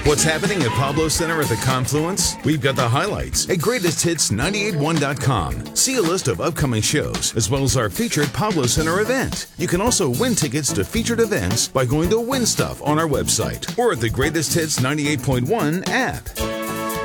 What's happening at Pablo Center at the Confluence? We've got the highlights at greatesthits981.com. See a list of upcoming shows, as well as our featured Pablo Center event. You can also win tickets to featured events by going to Win Stuff on our website or at the Greatest Hits 98.1 app.